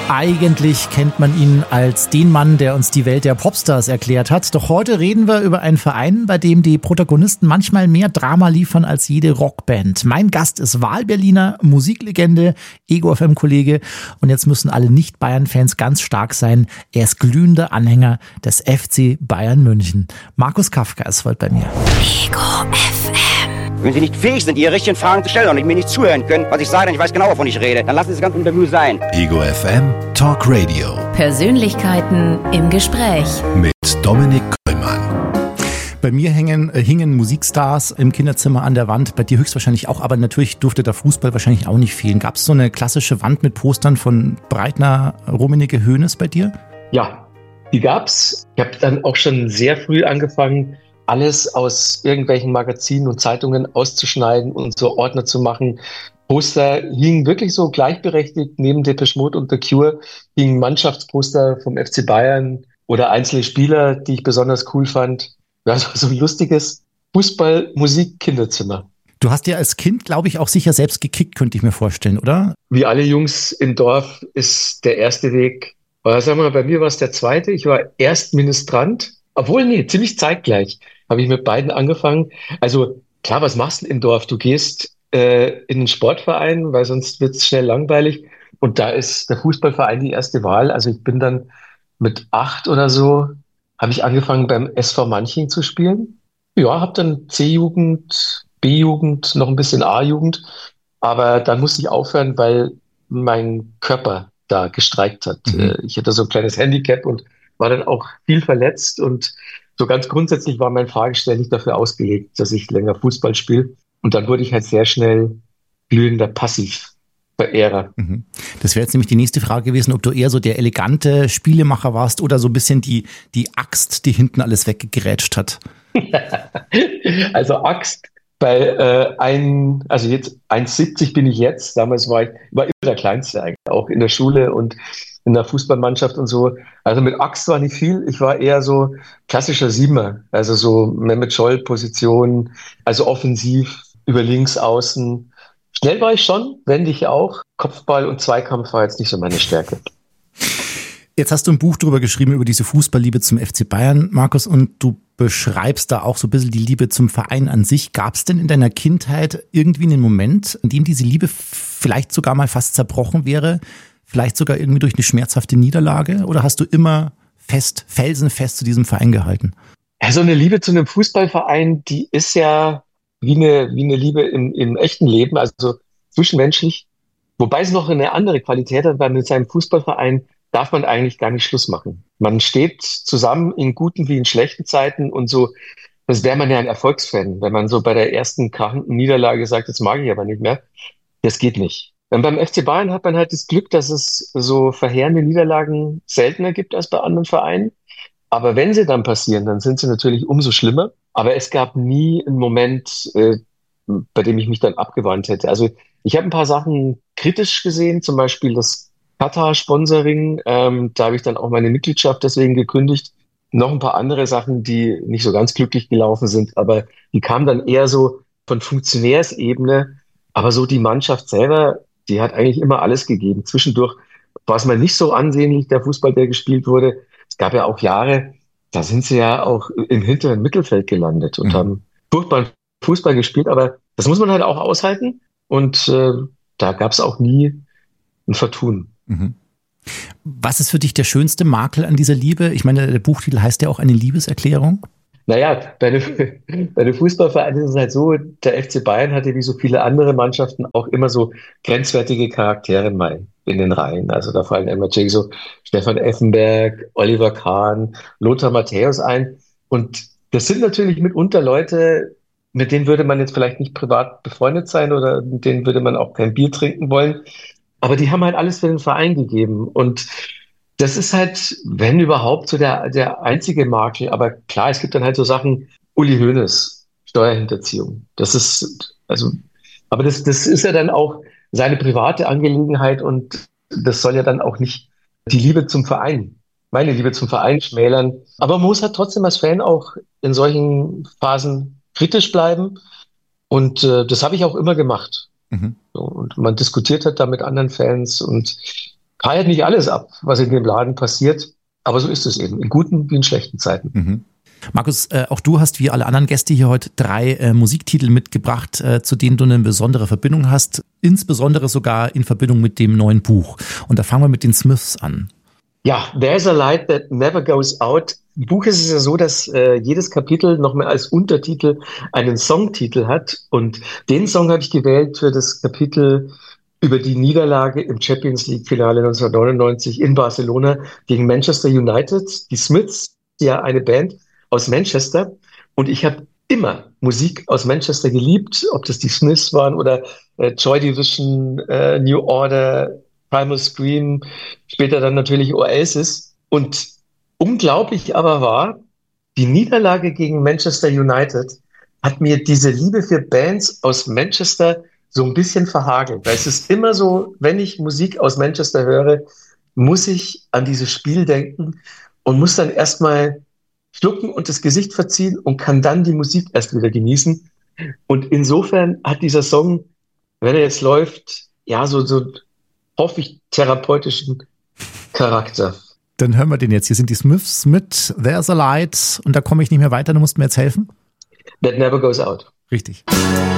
Eigentlich kennt man ihn als den Mann, der uns die Welt der Popstars erklärt hat. Doch heute reden wir über einen Verein, bei dem die Protagonisten manchmal mehr Drama liefern als jede Rockband. Mein Gast ist Wahlberliner, Musiklegende, Ego FM-Kollege. Und jetzt müssen alle Nicht-Bayern-Fans ganz stark sein. Er ist glühender Anhänger des FC Bayern München. Markus Kafka ist heute bei mir. Ego FM. Wenn Sie nicht fähig sind, Ihre richtigen Fragen zu stellen und mir nicht zuhören können, was ich sage, dann ich weiß genau, wovon ich rede, dann lassen Sie das ganze Interview sein. Ego FM Talk Radio. Persönlichkeiten im Gespräch. Mit Dominik Köllmann. Bei mir hingen Musikstars im Kinderzimmer an der Wand, bei dir höchstwahrscheinlich auch, aber natürlich durfte der Fußball wahrscheinlich auch nicht fehlen. Gab es so eine klassische Wand mit Postern von Breitner, Rummenigge, Hoeneß bei dir? Ja, die gab's. Ich habe dann auch schon sehr früh angefangen, alles aus irgendwelchen Magazinen und Zeitungen auszuschneiden und so Ordner zu machen. Poster hingen wirklich so gleichberechtigt neben Depeche Mode und The Cure, hingen Mannschaftsposter vom FC Bayern oder einzelne Spieler, die ich besonders cool fand. Ja, so ein lustiges Fußball-Musik-Kinderzimmer. Du hast ja als Kind, glaube ich, auch sicher selbst gekickt, könnte ich mir vorstellen, oder? Wie alle Jungs im Dorf ist der erste Weg, oder sagen wir mal, bei mir war es der zweite. Ich war erst Ministrant, ziemlich zeitgleich habe ich mit beiden angefangen. Also klar, was machst du im Dorf? Du gehst in den Sportverein, weil sonst wird es schnell langweilig. Und da ist der Fußballverein die erste Wahl. Also ich bin dann mit 8 oder so, habe ich angefangen beim SV Manching zu spielen. Ja, habe dann C-Jugend, B-Jugend, noch ein bisschen A-Jugend. Aber dann musste ich aufhören, weil mein Körper da gestreikt hat. Ich hatte so ein kleines Handicap und war dann auch viel verletzt. Und so ganz grundsätzlich war mein Fahrgestell nicht dafür ausgelegt, dass ich länger Fußball spiele. Und dann wurde ich halt sehr schnell glühender Passivverehrer. Das wäre jetzt nämlich die nächste Frage gewesen, ob du eher so der elegante Spielemacher warst oder so ein bisschen die Axt, die hinten alles weggegrätscht hat. Also Axt, also jetzt 1,70 bin ich jetzt. Damals war ich immer der Kleinste eigentlich, auch in der Schule und in der Fußballmannschaft und so. Also mit Axt war nicht viel. Ich war eher so klassischer Siebener, also so Mehmet Scholl-Position, also offensiv über links außen. Schnell war ich schon, wendig auch. Kopfball und Zweikampf war jetzt nicht so meine Stärke. Jetzt hast du ein Buch darüber geschrieben, über diese Fußballliebe zum FC Bayern, Markus, und du beschreibst da auch so ein bisschen die Liebe zum Verein an sich. Gab es denn in deiner Kindheit irgendwie einen Moment, in dem diese Liebe vielleicht sogar mal fast zerbrochen wäre? Vielleicht sogar irgendwie durch eine schmerzhafte Niederlage? Oder hast du immer felsenfest zu diesem Verein gehalten? Ja, so eine Liebe zu einem Fußballverein, die ist ja wie eine Liebe im echten Leben, also zwischenmenschlich. Wobei es noch eine andere Qualität hat, weil mit seinem Fußballverein darf man eigentlich gar nicht Schluss machen. Man steht zusammen in guten wie in schlechten Zeiten und so, das wäre man ja ein Erfolgsfan, wenn man so bei der ersten krachenden Niederlage sagt, das mag ich aber nicht mehr. Das geht nicht. Und beim FC Bayern hat man halt das Glück, dass es so verheerende Niederlagen seltener gibt als bei anderen Vereinen. Aber wenn sie dann passieren, dann sind sie natürlich umso schlimmer. Aber es gab nie einen Moment, bei dem ich mich dann abgewandt hätte. Also ich habe ein paar Sachen kritisch gesehen, zum Beispiel das Katar-Sponsoring. Da habe ich dann auch meine Mitgliedschaft deswegen gekündigt. Noch ein paar andere Sachen, die nicht so ganz glücklich gelaufen sind, aber die kamen dann eher so von Funktionärsebene. Aber so die Mannschaft selber, die hat eigentlich immer alles gegeben. Zwischendurch war es mal nicht so ansehnlich, der Fußball, der gespielt wurde. Es gab ja auch Jahre, da sind sie ja auch im hinteren Mittelfeld gelandet und haben furchtbaren Fußball gespielt. Aber das muss man halt auch aushalten. Und da gab es auch nie ein Vertun. Was ist für dich der schönste Makel an dieser Liebe? Ich meine, der Buchtitel heißt ja auch eine Liebeserklärung. Naja, bei den Fußballvereinen ist es halt so, der FC Bayern hatte wie so viele andere Mannschaften auch immer so grenzwertige Charaktere mal in den Reihen. Also da fallen immer so Stefan Effenberg, Oliver Kahn, Lothar Matthäus ein. Und das sind natürlich mitunter Leute, mit denen würde man jetzt vielleicht nicht privat befreundet sein oder mit denen würde man auch kein Bier trinken wollen. Aber die haben halt alles für den Verein gegeben. Und das ist halt, wenn überhaupt, so der einzige Makel. Aber klar, es gibt dann halt so Sachen, Uli Hoeneß, Steuerhinterziehung. Das ist ja dann auch seine private Angelegenheit und das soll ja dann auch nicht die Liebe zum Verein, meine Liebe zum Verein schmälern. Aber man muss halt trotzdem als Fan auch in solchen Phasen kritisch bleiben. Und das habe ich auch immer gemacht. So, und man diskutiert halt da mit anderen Fans und feiert nicht alles ab, was in dem Laden passiert. Aber so ist es eben, in guten wie in schlechten Zeiten. Mhm. Markus, auch du hast wie alle anderen Gäste hier heute 3 Musiktitel mitgebracht, zu denen du eine besondere Verbindung hast, insbesondere sogar in Verbindung mit dem neuen Buch. Und da fangen wir mit den Smiths an. Ja, There's a Light That Never Goes Out. Im Buch ist es ja so, dass jedes Kapitel noch mal als Untertitel einen Songtitel hat. Und den Song habe ich gewählt für das Kapitel über die Niederlage im Champions League-Finale 1999 in Barcelona gegen Manchester United. Die Smiths, ja eine Band aus Manchester. Und ich habe immer Musik aus Manchester geliebt, ob das die Smiths waren oder Joy Division, New Order, Primal Scream, später dann natürlich Oasis. Und unglaublich aber war, die Niederlage gegen Manchester United hat mir diese Liebe für Bands aus Manchester so ein bisschen verhagelt. Weil es ist immer so, wenn ich Musik aus Manchester höre, muss ich an dieses Spiel denken und muss dann erstmal schlucken und das Gesicht verziehen und kann dann die Musik erst wieder genießen. Und insofern hat dieser Song, wenn er jetzt läuft, ja, so hoffe ich, therapeutischen Charakter. Dann hören wir den jetzt. Hier sind die Smiths mit There's a Light und da komme ich nicht mehr weiter, du musst mir jetzt helfen. That Never Goes Out. Richtig.